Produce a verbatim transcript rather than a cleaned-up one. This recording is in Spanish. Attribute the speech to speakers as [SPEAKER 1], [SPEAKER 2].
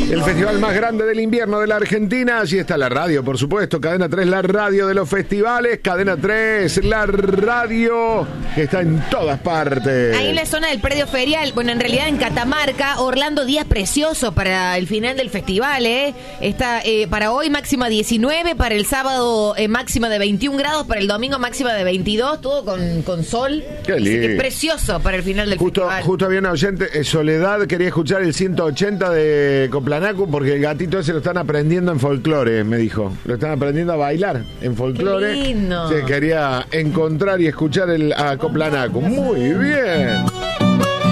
[SPEAKER 1] El festival más grande del invierno de la Argentina. Allí está la radio, por supuesto. Cadena tres, la radio de los festivales. Cadena tres, la radio que está en todas partes.
[SPEAKER 2] Ahí en la zona del predio ferial, bueno, en realidad en Catamarca, Orlando, días preciosos para el final del festival, ¿eh? Está eh, para hoy máxima diecinueve, para el sábado eh, máxima de veintiún grados, para el domingo máxima de veintidós, todo con, con sol.
[SPEAKER 1] Qué lindo.
[SPEAKER 2] Así que precioso para el final del
[SPEAKER 1] Justo,
[SPEAKER 2] festival.
[SPEAKER 1] justo había una oyente, eh, Soledad, quería escuchar el ciento ochenta de Coplanacu porque el gatito ese lo están aprendiendo en folclore, me dijo. Lo están aprendiendo a bailar en folclore.
[SPEAKER 2] Qué lindo.
[SPEAKER 1] Sí, quería encontrar y escuchar el, a Coplanacu. Muy bien.